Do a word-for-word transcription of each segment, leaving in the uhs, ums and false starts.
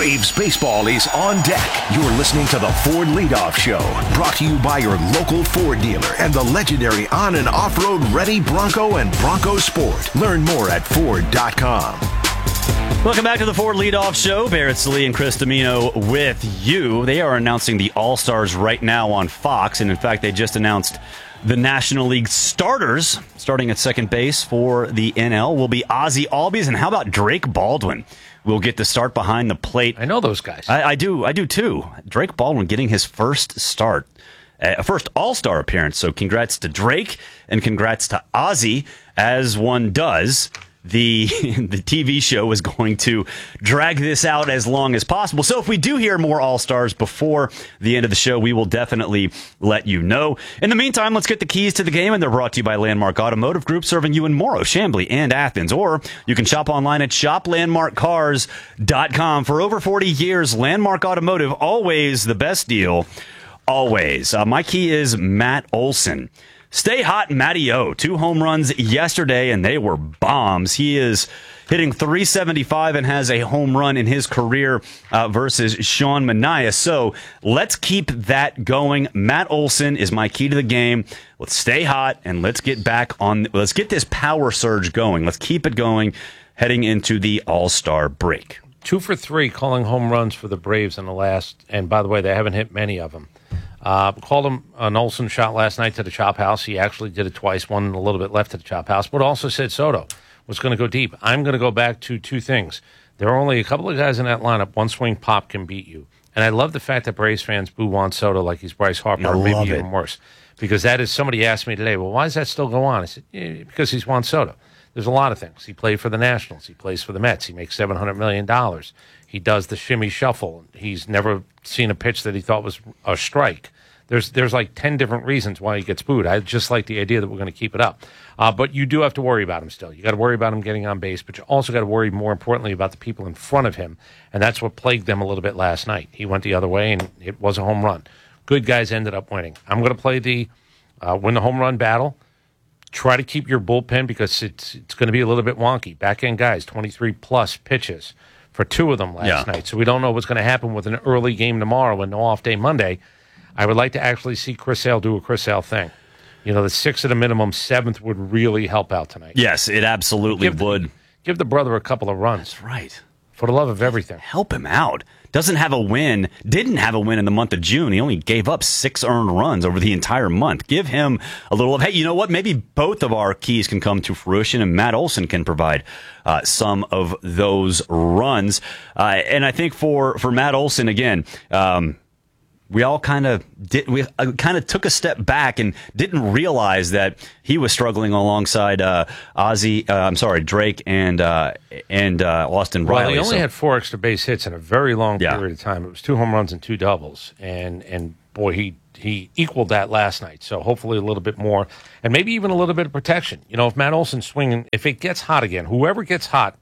Braves baseball is on deck. You're listening to the Ford Leadoff Show, brought to you by your local Ford dealer and the legendary on- and off-road ready Bronco and Bronco Sport. Learn more at Ford dot com. Welcome back to the Ford Leadoff Show. Barrett Salee and Chris Domino with you. They are announcing the All-Stars right now on Fox, and in fact, they just announced the National League starters starting at second base for the N L will be Ozzie Albies, and how about Drake Baldwin? Will get the start behind the plate. I know those guys. I, I do. I do too. Drake Baldwin getting his first start, a uh, first All-Star appearance. So congrats to Drake and congrats to Ozzie, as one does. The the T V show is going to drag this out as long as possible. So if we do hear more All-Stars before the end of the show, we will definitely let you know. In the meantime, let's get the keys to the game, and they're brought to you by Landmark Automotive Group, serving you in Morrow, Chamblee, and Athens. Or you can shop online at shop landmark cars dot com. For over forty years, Landmark Automotive, always the best deal, always. Uh, my key is Matt Olson. Stay hot, Matty O. Two home runs yesterday, and they were bombs. He is hitting three seventy-five and has a home run in his career uh, versus Sean Manaea. So let's keep that going. Matt Olson is my key to the game. Let's stay hot, and let's get back on. Let's get this power surge going. Let's keep it going heading into the All-Star break. Two for three calling home runs for the Braves in the last, and by the way, they haven't hit many of them. Uh, called him an Olson shot last night to the chop house. He actually did it twice, one a little bit left to the chop house, but also said Soto was going to go deep. I'm going to go back to two things. There are only a couple of guys in that lineup. One swing pop can beat you. And I love the fact that Braves fans boo Juan Soto like he's Bryce Harper, or maybe even worse. Because that is, somebody asked me today, well, why does that still go on? I said, yeah, because he's Juan Soto. There's a lot of things. He played for the Nationals. He plays for the Mets. He makes seven hundred million dollars. He does the shimmy shuffle. He's never seen a pitch that he thought was a strike. There's there's like ten different reasons why he gets booed. I just like the idea that we're going to keep it up. Uh, but you do have to worry about him still. You got to worry about him getting on base, but you also got to worry more importantly about the people in front of him, and that's what plagued them a little bit last night. He went the other way, and it was a home run. Good guys ended up winning. I'm going to play the uh, win the home run battle. Try to keep your bullpen because it's it's going to be a little bit wonky. Back-end guys, twenty-three plus pitches for two of them last yeah. night. So we don't know what's going to happen with an early game tomorrow and no off day Monday. I would like to actually see Chris Sale do a Chris Sale thing. You know, the sixth at a minimum, seventh would really help out tonight. Yes, it absolutely give would. The, give the brother a couple of runs. That's right. For the love of everything. Help him out. Doesn't have a win. Didn't have a win in the month of June. He only gave up six earned runs over the entire month. Give him a little of, hey, you know what? Maybe both of our keys can come to fruition, and Matt Olson can provide uh, some of those runs. Uh, and I think for, for Matt Olson, again, um, we all kind of did. We uh, kind of took a step back and didn't realize that he was struggling alongside uh, Ozzie. Uh, I'm sorry, Drake and uh, and uh, Austin well, Riley. He only so. had four extra base hits in a very long yeah. period of time. It was two home runs and two doubles, and and boy, he he equaled that last night. So hopefully a little bit more, and maybe even a little bit of protection. You know, if Matt Olson's swinging, if it gets hot again, whoever gets hot,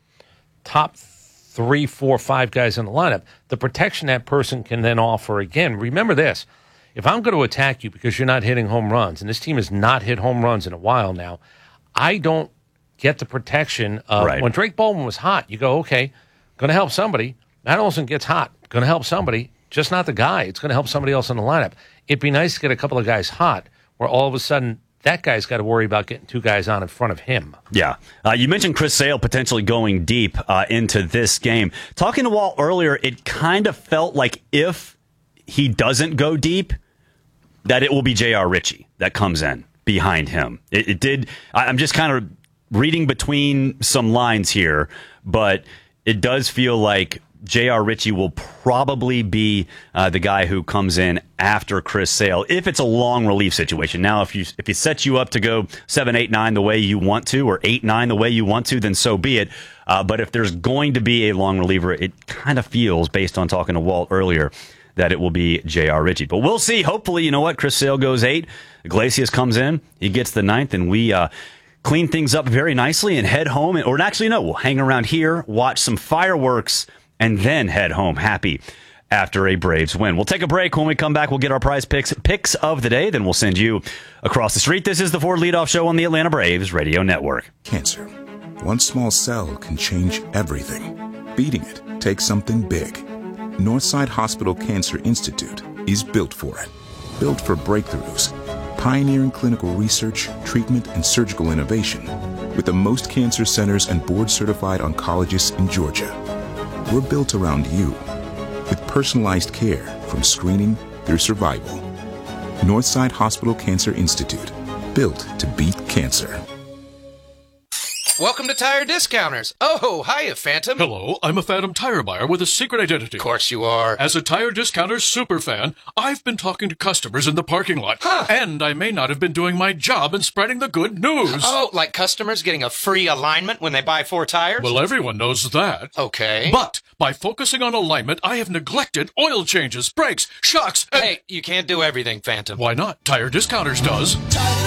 top three, four, five guys in the lineup, the protection that person can then offer again. Remember this, if I'm going to attack you because you're not hitting home runs, and this team has not hit home runs in a while now, I don't get the protection of, right. when Drake Baldwin was hot, you go, okay, going to help somebody. Matt Olson gets hot, going to help somebody, just not the guy. It's going to help somebody else in the lineup. It'd be nice to get a couple of guys hot where all of a sudden that guy's got to worry about getting two guys on in front of him. Yeah. Uh, you mentioned Chris Sale potentially going deep uh, into this game. Talking to Walt earlier, it kind of felt like if he doesn't go deep, that it will be J R. Ritchie that comes in behind him. It, it did. I, I'm just kind of reading between some lines here, but it does feel like J R. Ritchie will probably be uh, the guy who comes in after Chris Sale if it's a long relief situation. Now, if you if it sets you up to go seven, eight, nine the way you want to, or eight, nine the way you want to, then so be it. Uh, but if there's going to be a long reliever, it kind of feels, based on talking to Walt earlier, that it will be J R. Ritchie. But we'll see. Hopefully, you know what? Chris Sale goes eight. Iglesias comes in. He gets the ninth, and we uh, clean things up very nicely and head home. Or actually, no, we'll hang around here, watch some fireworks, and then head home happy after a Braves win. We'll take a break. When we come back, we'll get our prize picks, picks of the day. Then we'll send you across the street. This is the Ford Leadoff Show on the Atlanta Braves Radio Network. Cancer. One small cell can change everything. Beating it take something big. Northside Hospital Cancer Institute is built for it. Built for breakthroughs, pioneering clinical research, treatment, and surgical innovation, with the most cancer centers and board-certified oncologists in Georgia. We're built around you, with personalized care from screening through survival. Northside Hospital Cancer Institute, built to beat cancer. Welcome to Tire Discounters. Oh, hiya, Phantom. Hello, I'm a Phantom tire buyer with a secret identity. Of course you are. As a Tire Discounters superfan, I've been talking to customers in the parking lot. Huh. And I may not have been doing my job in spreading the good news. Oh, like customers getting a free alignment when they buy four tires? Well, everyone knows that. Okay. But by focusing on alignment, I have neglected oil changes, brakes, shocks, and... Hey, you can't do everything, Phantom. Why not? Tire Discounters does.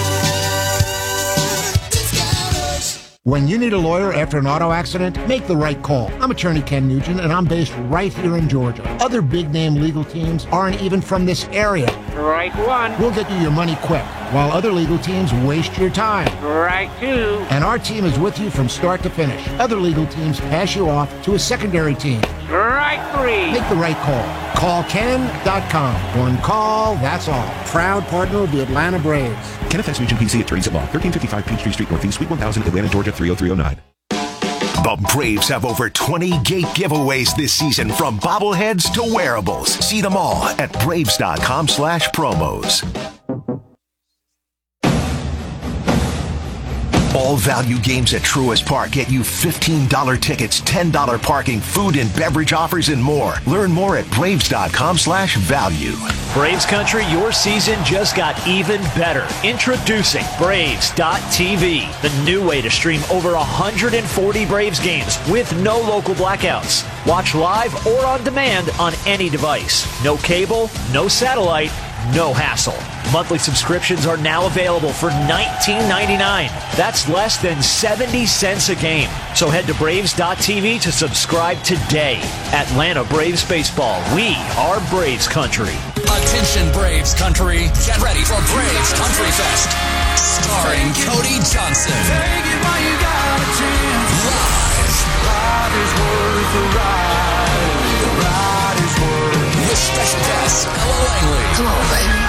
When you need a lawyer after an auto accident, make the right call. I'm attorney Ken Nugent, and I'm based right here in Georgia. Other big-name legal teams aren't even from this area. Right one. We'll get you your money quick, while other legal teams waste your time. Right two. And our team is with you from start to finish. Other legal teams pass you off to a secondary team. Right three. Make the right call. Call Ken dot com. One call, that's all. Proud partner of the Atlanta Braves. Kenneth S. Nugent, P C, attorneys at law, thirteen fifty-five Peachtree Street Northeast, Suite one thousand, Atlanta, Georgia, three oh three oh nine. The Braves have over twenty gate giveaways this season, from bobbleheads to wearables. See them all at braves.com slash promos. All value games at Truist Park get you fifteen dollars tickets, ten dollars parking, food and beverage offers, and more. Learn more at braves.com slash value. Braves Country, your season just got even better. Introducing Braves dot T V, the new way to stream over one hundred forty Braves games with no local blackouts. Watch live or on demand on any device. No cable, no satellite, no hassle. Monthly subscriptions are now available for nineteen ninety-nine dollars. That's less than seventy cents a game. So head to Braves dot T V to subscribe today. Atlanta Braves Baseball. We are Braves Country. Attention Braves Country. Get ready for Braves Country Fest. Starring Cody Johnson. Take it while you got a chance. Live. Ride is worth the ride. The ride is worth. With special guests Ella Langley. Come on, baby.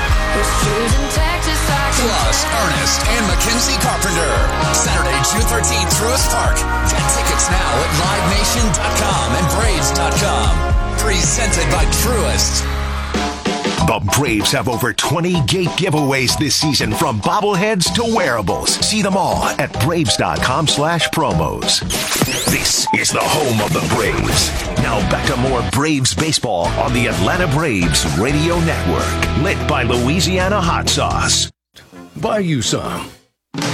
Plus Ernest and Mackenzie Carpenter. Saturday, June thirteenth, Truist Park. Get tickets now at live nation dot com and braves dot com. Presented by Truist. The Braves have over twenty gate giveaways this season, from bobbleheads to wearables. See them all at braves.com slash promos. This is the home of the Braves. Now back to more Braves baseball on the Atlanta Braves Radio Network. Lit by Louisiana Hot Sauce. Buy you some.